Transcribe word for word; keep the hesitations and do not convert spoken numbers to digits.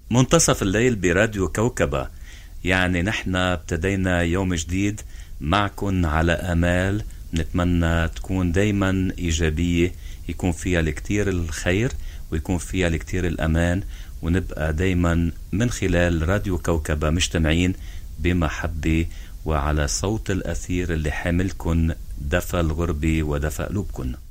منتصف الليل براديو كوكبة، يعني نحن ابتدينا يوم جديد معكن على أمال نتمنى تكون دايما إيجابية، يكون فيها الكتير الخير ويكون فيها الكتير الأمان، ونبقى دايما من خلال راديو كوكبة مجتمعين بمحبة وعلى صوت الأثير اللي حاملكن دفى الغربة ودفى قلوبكن.